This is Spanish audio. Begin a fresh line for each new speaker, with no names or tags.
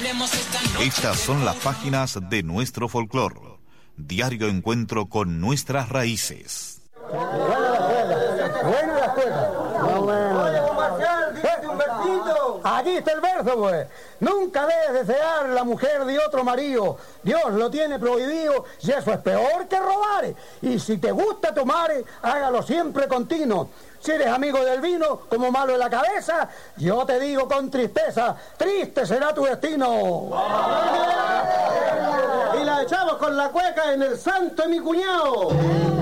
Estas son las páginas de nuestro folclore. Diario encuentro con nuestras raíces.
Buena la escuela.
Oye, don Marcial, dígate un versito.
Allí está el verso, pues. Nunca debes desear la mujer de otro marido. Dios lo tiene prohibido y eso es peor que robar. Y si te gusta tomar, hágalo siempre continuo. Si eres amigo del vino, como malo en la cabeza, yo te digo con tristeza, triste será tu destino.
Y la echamos con la cueca en el santo de mi cuñado.